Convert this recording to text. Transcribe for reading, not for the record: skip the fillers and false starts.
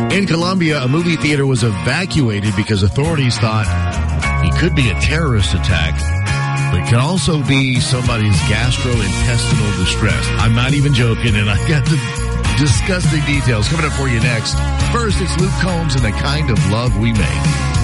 In Colombia, a movie theater was evacuated because authorities thought it could be a terrorist attack, but it could also be somebody's gastrointestinal distress. I'm not even joking, and I've got the disgusting details coming up for you next. First, it's Luke Combs and The Kind of Love We Make.